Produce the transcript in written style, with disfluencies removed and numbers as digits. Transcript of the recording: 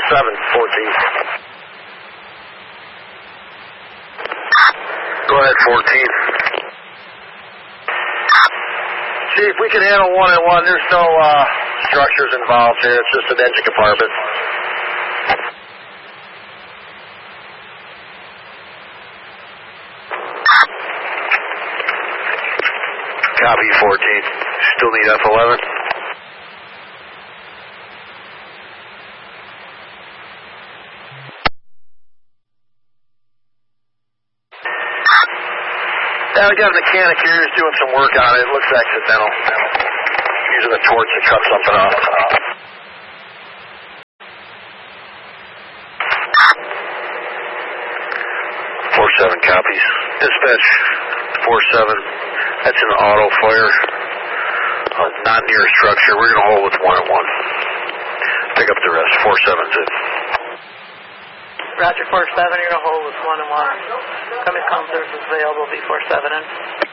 7-14. Go ahead, 14. Chief, we can handle 1-1. There's no structures involved here. It's just an engine compartment. Copy, 14. Still need F11. Yeah, we got a mechanic here who's doing some work on it. It looks accidental. Using a torch to cut something off. 4-7 copies. Dispatch 4-7. That's an auto fire. Not near a structure. We're going to hold with 1-1. Pick up the rest. 4-7's it. Roger, 4-7, you're going to hold with 1-1. Coming comm service is available, be 4-7 in.